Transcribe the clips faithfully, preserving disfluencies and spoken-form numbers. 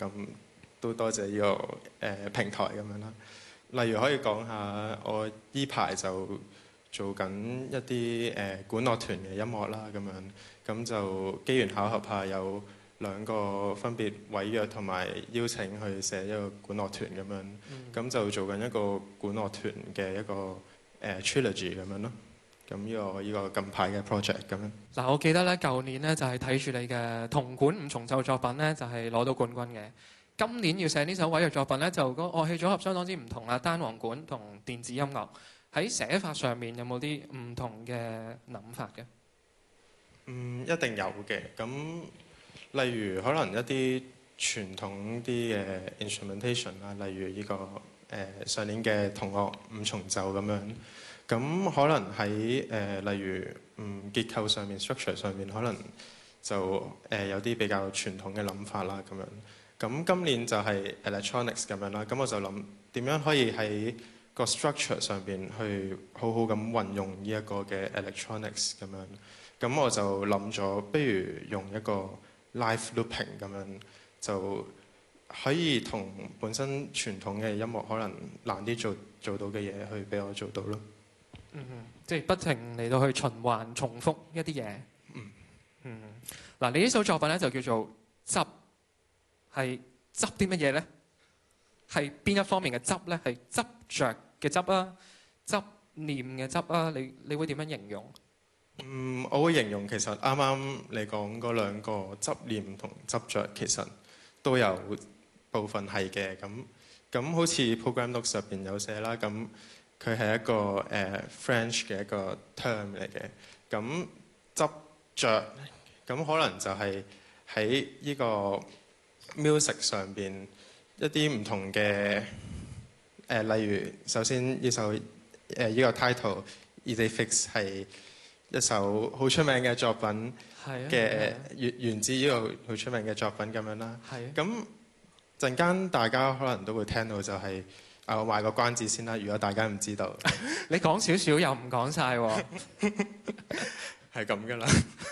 咁都多謝呢、這個誒、呃、平台咁樣啦。例如可以講下我依排就做緊一啲誒、呃、管樂團嘅音樂啦，咁樣咁就機緣巧合下有兩個分別委約同埋邀請去寫一個管樂團咁樣，咁、嗯、就做緊一個管樂團嘅一個誒、呃、trilogy 咁樣咯。咁呢、這個呢、這個近排嘅 project 咁樣。 嗱，我記得咧，舊年咧就係睇住你嘅銅管五重奏作品咧，就係、是、攞到冠軍嘅。今年要寫呢首委約作品咧，就個樂器組合相當之唔同啦，單簧管同電子音樂。喺寫法上面有冇啲唔同嘅諗法嘅？ 嗯，一定有嘅。咁例如可能一啲傳統啲嘅 instrumentation 啊，例如呢、這個誒、呃、上年嘅銅樂五重奏咁樣。咁可能喺誒、呃、例如嗯結構上面 structure 上面，可能就誒、呃、有啲比較傳統嘅諗法啦咁樣。咁今年就係 electronics 咁樣啦。咁我就諗點樣可以喺個 structure 上邊去好好咁運用呢一個嘅 electronics 咁樣。咁我就諗咗，不如用一個 live looping 咁樣，就可以同本身傳統嘅音樂可能難啲做做到嘅嘢，去俾我做到咯。 嗯嗯，即係不停嚟到去循環重複一啲嘢。 嗯嗯，嗱，你呢首作品咧就叫做執，係執啲乜嘢咧？係邊一方面嘅執咧？係執着嘅執啊，執念嘅執啊？你你會點樣形容？ 嗯，我會形容其實啱啱你講嗰兩個執念同執着，其實都有部分係嘅。咁咁好似 program notes 入邊有寫啦，咁佢係一個誒、呃、French 嘅一個 term 嚟嘅。咁執着，咁可能就係喺呢個 music 上邊一啲唔同嘅誒、呃，例如首先呢首誒呢、呃這個 title Idée Fixe 係一首好出名嘅作品嘅，源源自呢個好出名嘅作品咁樣啦。咁陣間大家可能都會聽到就係、是、啊，我賣個關子先啦。如果大家唔知道， 你講少少又唔講晒喎， 係咁噶啦。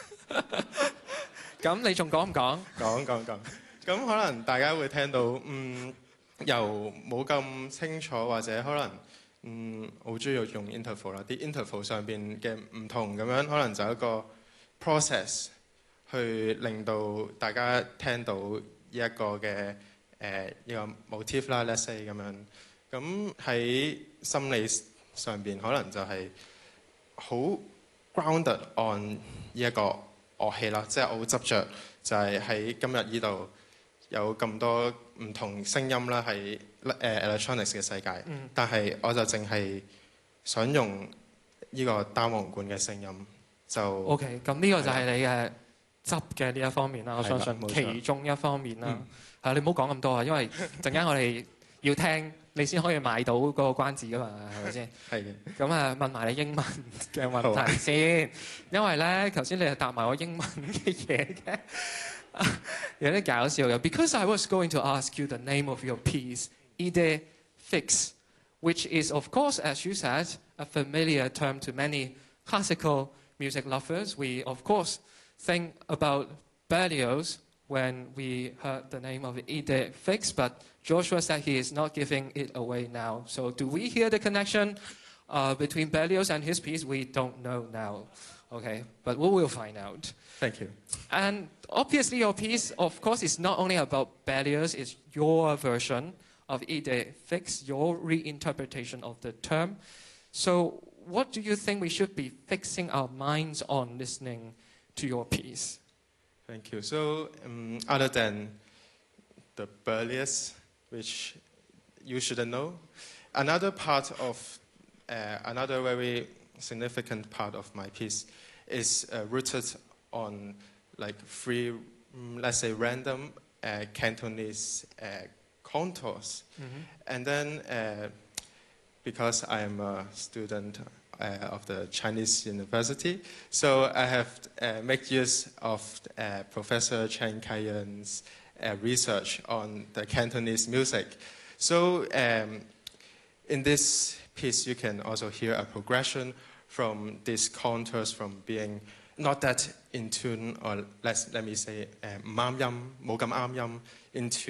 咁你仲講唔講？ 講講講。咁可能大家會聽到，嗯，又冇咁清楚，或者可能。嗯，好中意用 interval 啦，啲 interval 上邊嘅唔同咁樣，可能就一個 process 去令到大家聽到呢一個嘅誒呢個 motif 啦 ，let's say 咁樣。咁喺心理上邊，可能就係好 grounded on 呢一個樂器啦，即係我好執着，就係喺今日呢度有咁多唔同聲音啦，係誒 electronics 嘅世界，嗯、但係我就淨係想用呢個單簧管嘅聲音就 OK。 咁呢個就係你嘅執嘅呢一方面啦，我相信其中一方面啦。係、嗯、你唔好講咁多啊，因為陣間我哋要聽，你先可以買到嗰個關子噶嘛，係咪先？係嘅。咁啊，問埋你英文嘅問題先，因為咧頭先你係答埋我英文嘅嘢嘅。有啲搞笑嘅 ，because I was going to ask you the name of your piece, Idée Fixe, which is of course, as you said, a familiar term to many classical music lovers. We of course think about Berlioz when we heard the name of Idée Fixe, but Joshua said he is not giving it away now. So do we hear the connection uh, between Berlioz and his piece? We don't know now. Okay, but we will find out. Thank you. And obviously your piece, of course, is not only about Berlioz, it's your version of Idée Fixe, your reinterpretation of the term. So what do you think we should be fixing our minds on listening to your piece? Thank you. So um, other than the Berlioz, which you shouldn't know, another part of, uh, another very significant part of my piece is uh, rooted on like three, let's say, random uh, Cantonese uh, contours. Mm-hmm. And then, uh, because I'm a student uh, of the Chinese University, so I have uh, made use of uh, Professor Chen Kai-yen's uh, research on the Cantonese music. So um, in this piece, you can also hear a progression from these contours from being not that in tune, or let's, let me say, uh, 唔啱音, 冇咁啱音, into